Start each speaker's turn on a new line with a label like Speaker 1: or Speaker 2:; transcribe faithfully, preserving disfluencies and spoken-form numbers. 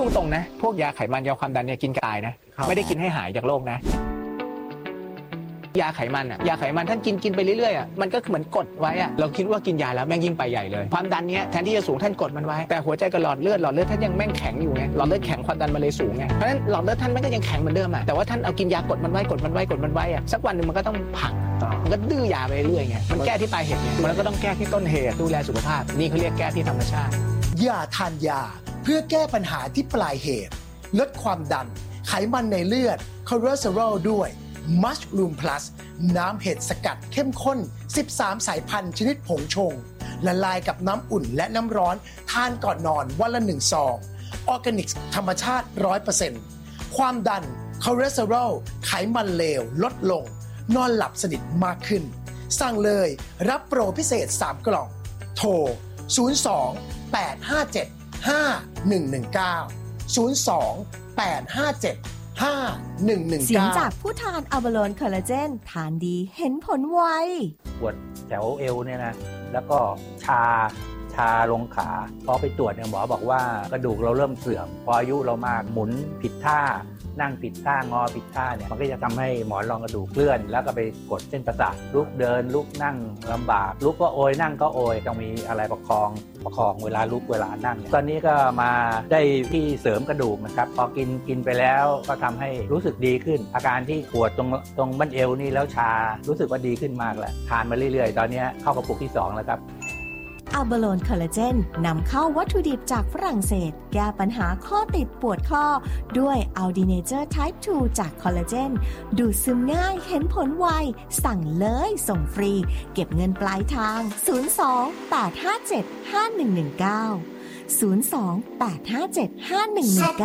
Speaker 1: ดตรงนะพวกยาไขมันยาความดันเนี่ยกินกายนะไม่ได้กินให้หายจากโรคนะยาไขมันอ่ะยาไขมันท่านกินกินไปเรื่อยๆอ่ะมันก็เหมือนกดไว้อ่ะเราคิดว่ากินยาแล้วแม่งยิ่งไปใหญ่เลยความดันเนี้ยแทนที่จะสูงท่านกดมันไว้แต่หัวใจกับหลอดเลือดหลอดเลือดท่านยังแม่งแข็งอยู่ไงหลอดเลือดแข็งความดันมันเลยสูงไงเพราะฉะนั้นหลอดเลือดท่านแม่งก็ยังแข็งเหมือนเดิมอ่ะแต่ว่าท่านเอากินยากดมันไว้กดมันไว้กดมันไว้อ่ะสักวันนึงมันก็ต้องพังมันก็ดื้อยาไปเรื่อยไงมันแก้ที่ปลายเหตุไงมันก็ต้องแก้ที่ต้นเหตุดูแลสุขภาพนี่เขาเรียกแก้ที่ธรรมชาติ
Speaker 2: อย่าทานยาเพื่อแก้ปัญหาที่ปลายเหตุลดความดันไขมันในเลือดคอเลสเตอรอลด้วยมัชรูมพลัสน้ำเห็ดสกัดเข้มข้นสิบสามสายพันธุ์ชนิดผงชงละลายกับน้ำอุ่นและน้ำร้อนทานก่อนนอนวันละหนึ่งซองออร์แกนิกธรรมชาติ ร้อยเปอร์เซ็นต์ ความดันคอเลสเตอรอลไขมันเลวลดลงนอนหลับสนิทมากขึ้นสั่งเลยรับโปรพิเศษสามกล่องโทรศูนย์ สอง แปด ห้า เจ็ด ห้า หนึ่ง หนึ่ง เก้า ศูนย์ สอง แปด ห้า เจ็ด ห้า หนึ่ง หนึ่ง เก้า
Speaker 3: เสียงจากผู้ทานอัลบาโลนคอลลาเจนทานดีเห็นผลไว
Speaker 4: ปวดแถวเอวเนี่ยนะแล้วก็ชาชาลงขาพอไปตรวจเนี่ยหมอบอกว่ากระดูกเราเริ่มเสื่อมพออายุเรามากหมุนผิดท่านั่งผิดท่างอผิดท่าเนี่ยมันก็จะทำให้หมอนรองกระดูกเคลื่อนแล้วก็ไปกดเส้นประสาทลุกเดินลุกนั่งลำบากลุกก็โอยนั่งก็โอยต้องมีอะไรประคองประคองเวลาลุกเวลานั่งตอนนี้ก็มาได้ที่เสริมกระดูกนะครับพอกินกินไปแล้วก็ทำให้รู้สึกดีขึ้นอาการที่ปวดตรงตรงบั้นเอวนี่แล้วชารู้สึกว่าดีขึ้นมากแล้วทานมาเรื่อยๆตอนนี้เข้ากระปุกที่สองแล้วครับ
Speaker 3: อัลบาโลนคอลลาเจนนำเข้าวัตถุดิบจากฝรั่งเศสแก้ปัญหาข้อติดปวดข้อด้วยอัลดีเนเจอร์ไทป์ทูจากคอลลาเจนดูดซึมง่ายเห็นผลไวสั่งเลยส่งฟรีเก็บเงินปลายทางศูนย์ สอง แปด ห้า เจ็ด ห้า หนึ่ง หนึ่ง เก้า ศูนย์ สอง แปด ห้า เจ็ด ห้า หนึ่ง หนึ่ง เก้า